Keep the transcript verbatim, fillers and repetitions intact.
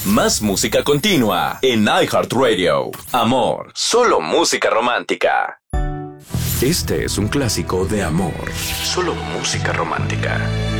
Más música continua en iHeartRadio. Amor, solo música romántica. Este es un clásico de amor. Solo música romántica.